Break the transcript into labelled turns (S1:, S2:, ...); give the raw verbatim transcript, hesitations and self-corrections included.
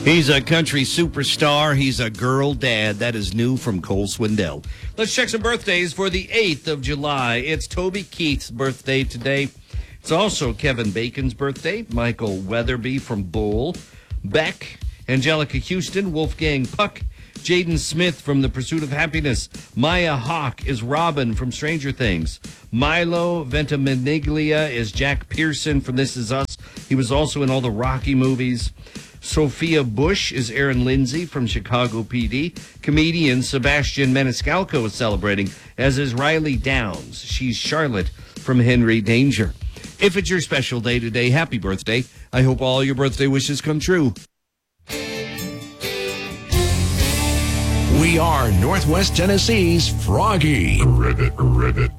S1: He's a country superstar. He's a girl dad. That is new from Cole Swindell. Let's check some birthdays for the eighth of July. It's Toby Keith's birthday today. It's also Kevin Bacon's birthday. Michael Weatherby from Bull. Beck, Angelica Houston, Wolfgang Puck, Jaden Smith from The Pursuit of Happiness. Maya Hawk is Robin from Stranger Things. Milo Ventimiglia is Jack Pearson from This Is Us. He was also in all the Rocky movies. Sophia Bush is Erin Lindsay from Chicago P D. Comedian Sebastian Maniscalco is celebrating, as is Riley Downs. She's Charlotte from Henry Danger. If it's your special day today, happy birthday. I hope all your birthday wishes come true.
S2: We are Northwest Tennessee's Froggy.
S3: Ribbit, ribbit.